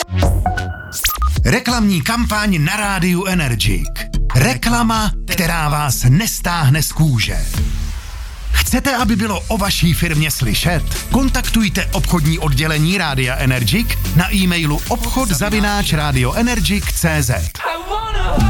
Reklamní kampaň na rádiu Energic. Reklama, která vás nestáhne z kůže. Chcete, aby bylo o vaší firmě slyšet? Kontaktujte obchodní oddělení Rádia Energic na e-mailu obchod@radioenergic.cz.